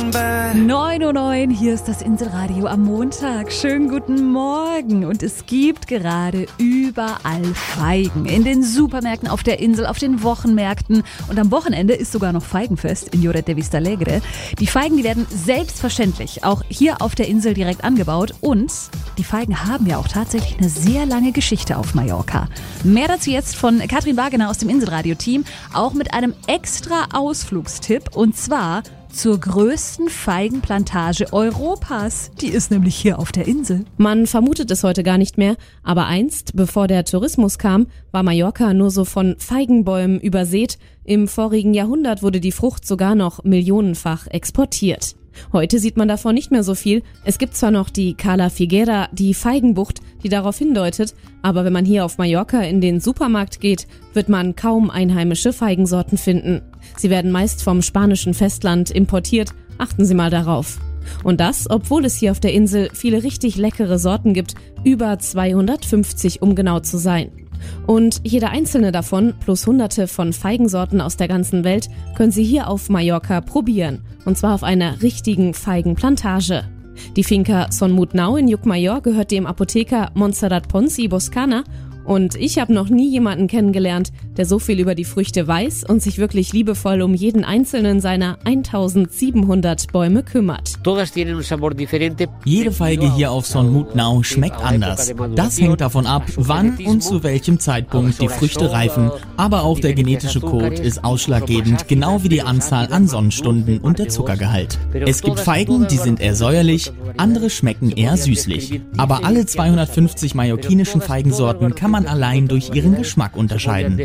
9:09 Uhr, hier ist das Inselradio am Montag. Schönen guten Morgen. Und es gibt gerade überall Feigen. In den Supermärkten auf der Insel, auf den Wochenmärkten. Und am Wochenende ist sogar noch Feigenfest in Lloret de Vistalegre. Die Feigen, die werden selbstverständlich auch hier auf der Insel direkt angebaut. Und die Feigen haben ja auch tatsächlich eine sehr lange Geschichte auf Mallorca. Mehr dazu jetzt von Katrin Wagener aus dem Inselradio-Team. Auch mit einem extra Ausflugstipp. Und zwar zur größten Feigenplantage Europas. Die ist nämlich hier auf der Insel. Man vermutet es heute gar nicht mehr, aber einst, bevor der Tourismus kam, war Mallorca nur so von Feigenbäumen übersät. Im vorigen Jahrhundert wurde die Frucht sogar noch millionenfach exportiert. Heute sieht man davon nicht mehr so viel. Es gibt zwar noch die Cala Figuera, die Feigenbucht, die darauf hindeutet, aber wenn man hier auf Mallorca in den Supermarkt geht, wird man kaum einheimische Feigensorten finden. Sie werden meist vom spanischen Festland importiert, achten Sie mal darauf. Und das, obwohl es hier auf der Insel viele richtig leckere Sorten gibt, über 250 um genau zu sein. Und jede einzelne davon, plus hunderte von Feigensorten aus der ganzen Welt, können Sie hier auf Mallorca probieren. Und zwar auf einer richtigen Feigenplantage. Die Finca Son Mutnau in Llucmajor gehört dem Apotheker Montserrat Pons y Boscana. Und ich habe noch nie jemanden kennengelernt, der so viel über die Früchte weiß und sich wirklich liebevoll um jeden einzelnen seiner 1700 Bäume kümmert. Jede Feige hier auf Son Mutnau schmeckt anders. Das hängt davon ab, wann und zu welchem Zeitpunkt die Früchte reifen. Aber auch der genetische Code ist ausschlaggebend, genau wie die Anzahl an Sonnenstunden und der Zuckergehalt. Es gibt Feigen, die sind eher säuerlich, andere schmecken eher süßlich. Aber alle 250 mallorquinischen Feigensorten kann man allein durch ihren Geschmack unterscheiden.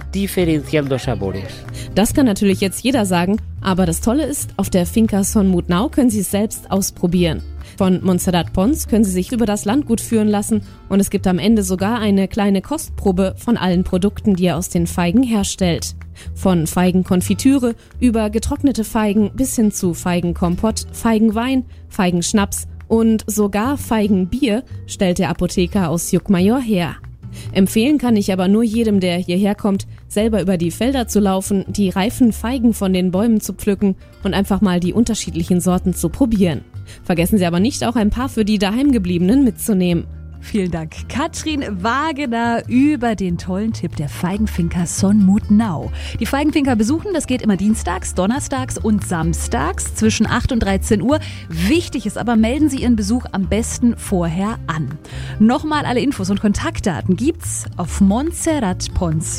Das kann natürlich jetzt jeder sagen, aber das Tolle ist, auf der Finca Son Mutnau können Sie es selbst ausprobieren. Von Montserrat Pons können Sie sich über das Landgut führen lassen und es gibt am Ende sogar eine kleine Kostprobe von allen Produkten, die er aus den Feigen herstellt. Von Feigenkonfitüre über getrocknete Feigen bis hin zu Feigenkompott, Feigenwein, Feigenschnaps und sogar Feigenbier stellt der Apotheker aus Llucmajor her. Empfehlen kann ich aber nur jedem, der hierher kommt, selber über die Felder zu laufen, die reifen Feigen von den Bäumen zu pflücken und einfach mal die unterschiedlichen Sorten zu probieren. Vergessen Sie aber nicht, auch ein paar für die Daheimgebliebenen mitzunehmen. Vielen Dank, Katrin Wagener, über den tollen Tipp der Feigenfinca Son Mutnau. Die Feigenfinca besuchen, das geht immer dienstags, donnerstags und samstags zwischen 8 und 13 Uhr. Wichtig ist aber, melden Sie Ihren Besuch am besten vorher an. Nochmal alle Infos und Kontaktdaten gibt's auf montserratpons.ch.